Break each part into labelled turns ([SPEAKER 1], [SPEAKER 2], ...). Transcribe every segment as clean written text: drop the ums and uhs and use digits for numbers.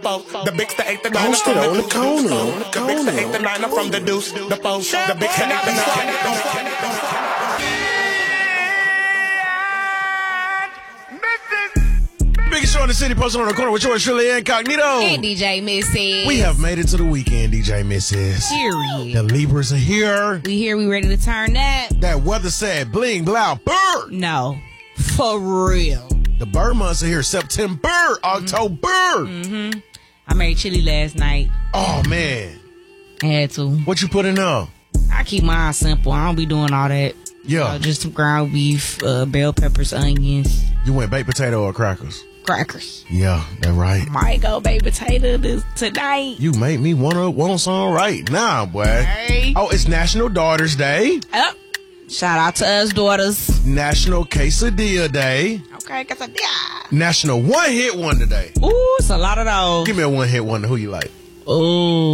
[SPEAKER 1] The big the 8 the 9
[SPEAKER 2] Posted on the corner.
[SPEAKER 1] The big the 8 the 9 from the deuce. The foe. The big the 8 the 9.
[SPEAKER 2] Biggest show in the city, posted on the corner with yours, Shirley Incognito.
[SPEAKER 3] And DJ Mrs.
[SPEAKER 2] We have made it to the weekend, DJ Mrs.
[SPEAKER 3] Period.
[SPEAKER 2] The Libras are here.
[SPEAKER 3] We here, we ready to turn that?
[SPEAKER 2] That weather said bling, blow, bird.
[SPEAKER 3] No. For real.
[SPEAKER 2] The bird months are here. September, October.
[SPEAKER 3] Mm-hmm. I made chili last night.
[SPEAKER 2] Oh, man.
[SPEAKER 3] Had to.
[SPEAKER 2] What you put in there?
[SPEAKER 3] I keep mine simple. I don't be doing all that.
[SPEAKER 2] Yeah.
[SPEAKER 3] Just some ground beef, bell peppers, onions.
[SPEAKER 2] You went baked potato or crackers?
[SPEAKER 3] Crackers.
[SPEAKER 2] Yeah, that's right.
[SPEAKER 3] Might go baked potato tonight.
[SPEAKER 2] You make me want some right now, boy.
[SPEAKER 3] Hey.
[SPEAKER 2] Oh, it's National Daughters Day.
[SPEAKER 3] Yep. Shout out to us daughters.
[SPEAKER 2] National Quesadilla Day.
[SPEAKER 3] Okay, quesadilla.
[SPEAKER 2] National One Hit Wonder Day.
[SPEAKER 3] Ooh, it's a lot of those.
[SPEAKER 2] Give me a one hit wonder. Who you like?
[SPEAKER 3] Ooh.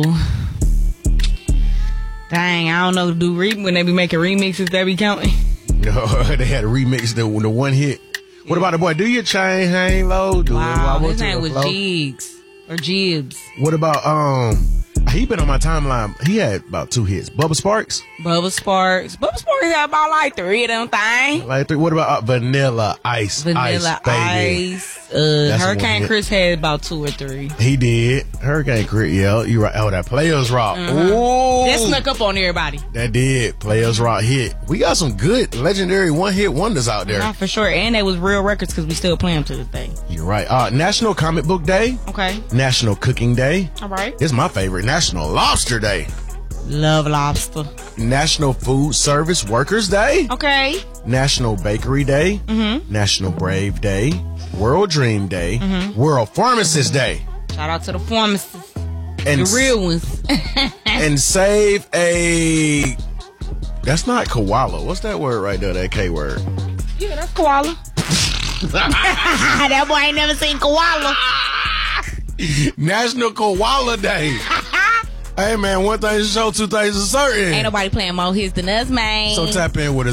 [SPEAKER 3] Dang, I don't know to do when they be making remixes, they be counting.
[SPEAKER 2] No, they had to remix the one hit. What about the boy? Do your chain hang low?
[SPEAKER 3] Wow, his name was Jigs or Jibs.
[SPEAKER 2] What about he been on my timeline. He had about 2 hits. Bubba Sparks.
[SPEAKER 3] Bubba Sparks had about like 3 of them things.
[SPEAKER 2] Like 3. What about Vanilla Ice?
[SPEAKER 3] Vanilla Ice. Hurricane Chris had about 2 or 3.
[SPEAKER 2] He did. Hurricane Chris. Yeah, you right. Oh, that Players Rock. Ooh,
[SPEAKER 3] that snuck up on everybody.
[SPEAKER 2] That did. Players Rock hit. We got some good legendary one hit wonders out there.
[SPEAKER 3] Yeah, for sure. And they was real records because we still play them to this day.
[SPEAKER 2] You're right. National Comic Book Day.
[SPEAKER 3] Okay.
[SPEAKER 2] National Cooking Day.
[SPEAKER 3] All right.
[SPEAKER 2] It's my favorite. National Lobster Day.
[SPEAKER 3] Love lobster.
[SPEAKER 2] National Food Service Workers Day.
[SPEAKER 3] Okay.
[SPEAKER 2] National Bakery Day.
[SPEAKER 3] Mm-hmm.
[SPEAKER 2] National Brave Day. World Dream Day.
[SPEAKER 3] Mm-hmm.
[SPEAKER 2] World Pharmacist Day.
[SPEAKER 3] Shout out to the pharmacists.
[SPEAKER 2] And
[SPEAKER 3] the real ones.
[SPEAKER 2] And save a... That's not koala. What's that word right there? That K word.
[SPEAKER 3] Yeah, that's koala. That boy ain't never seen koala.
[SPEAKER 2] National Koala Day. Hey, man, one thing's for sure, 2 things are certain.
[SPEAKER 3] Ain't nobody playing more hits than us, man.
[SPEAKER 2] So tap in with us.